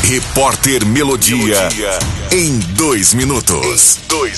Repórter Melodia em 2 minutos.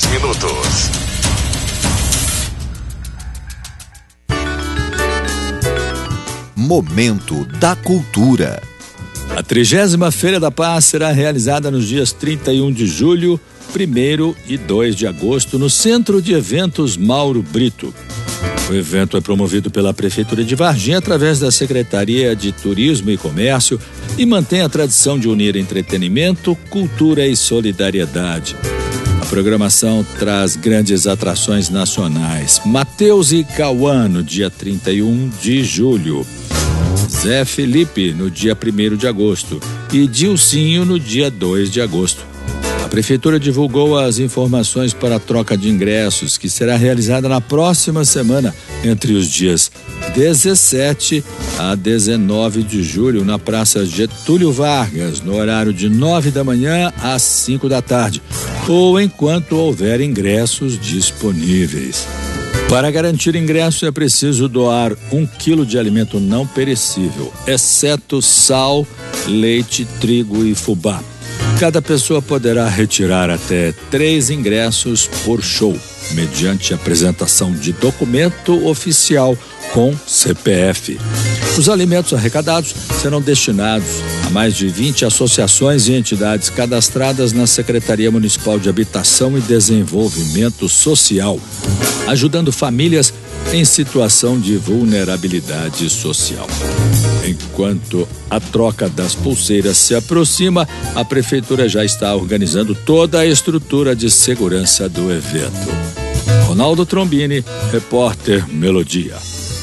Momento da Cultura. A 30ª Feira da Paz será realizada nos dias 31 de julho, 1º e 2 de agosto no Centro de Eventos Mauro Brito. O evento é promovido pela Prefeitura de Varginha através da Secretaria de Turismo e Comércio e mantém a tradição de unir entretenimento, cultura e solidariedade. A programação traz grandes atrações nacionais. Mateus e Cauã no dia 31 de julho. Zé Felipe no dia 1º de agosto e Dilcinho no dia 2 de agosto. A Prefeitura divulgou as informações para a troca de ingressos, que será realizada na próxima semana, entre os dias 17 a 19 de julho, na Praça Getúlio Vargas, no horário de 9 da manhã às 5 da tarde, ou enquanto houver ingressos disponíveis. Para garantir ingresso é preciso doar 1 quilo de alimento não perecível, exceto sal, leite, trigo e fubá. Cada pessoa poderá retirar até 3 ingressos por show, mediante apresentação de documento oficial com CPF. Os alimentos arrecadados serão destinados a mais de 20 associações e entidades cadastradas na Secretaria Municipal de Habitação e Desenvolvimento Social, ajudando famílias em situação de vulnerabilidade social. Enquanto a troca das pulseiras se aproxima, a Prefeitura já está organizando toda a estrutura de segurança do evento. Ronaldo Trombini, repórter Melodia.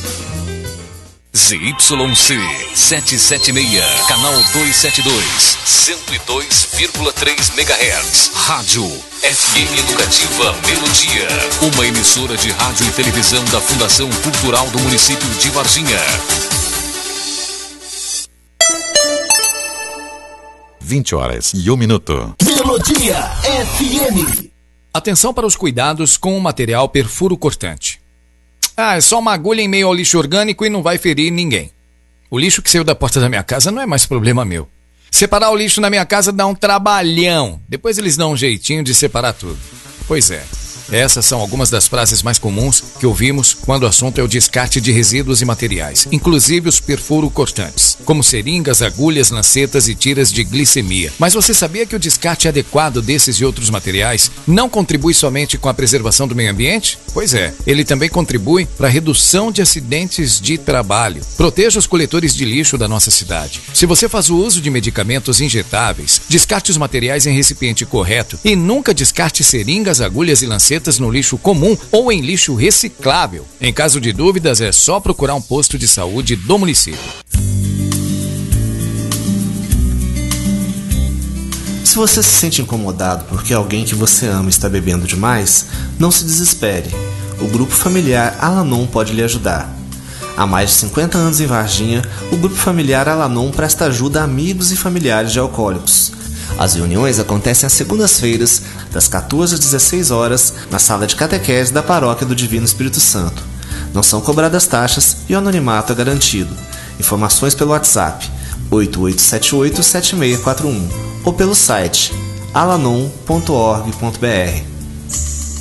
ZYC 776, canal 272, 102,3 MHz. Rádio FM Educativa Melodia, uma emissora de rádio e televisão da Fundação Cultural do município de Varginha. 20h01. Melodia FM. Atenção para os cuidados com o material perfuro cortante. É só uma agulha em meio ao lixo orgânico e não vai ferir ninguém. O lixo que saiu da porta da minha casa não é mais problema meu. Separar o lixo na minha casa dá um trabalhão. Depois eles dão um jeitinho de separar tudo. Pois é. Essas são algumas das frases mais comuns que ouvimos quando o assunto é o descarte de resíduos e materiais, inclusive os perfuro cortantes, como seringas, agulhas, lancetas e tiras de glicemia. Mas você sabia que o descarte adequado desses e outros materiais não contribui somente com a preservação do meio ambiente? Pois é, ele também contribui para a redução de acidentes de trabalho. Proteja os coletores de lixo da nossa cidade. Se você faz o uso de medicamentos injetáveis, descarte os materiais em recipiente correto e nunca descarte seringas, agulhas e lancetas no lixo comum ou em lixo reciclável. Em caso de dúvidas, é só procurar um posto de saúde do município. Se você se sente incomodado porque alguém que você ama está bebendo demais, não se desespere. O Grupo Familiar Alanon pode lhe ajudar. Há mais de 50 anos em Varginha, o Grupo Familiar Alanon presta ajuda a amigos e familiares de alcoólicos. As reuniões acontecem às segundas-feiras, das 14 às 16 horas, na sala de catequese da Paróquia do Divino Espírito Santo. Não são cobradas taxas e o anonimato é garantido. Informações pelo WhatsApp 8878-7641 ou pelo site alanon.org.br.